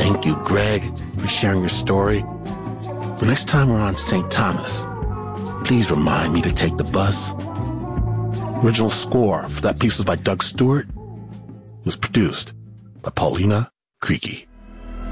Thank you, Greg, for sharing your story. The next time we're on St. Thomas, please remind me to take the bus. The original score for that piece was by Doug Stewart. It was produced by Paulina Creaky.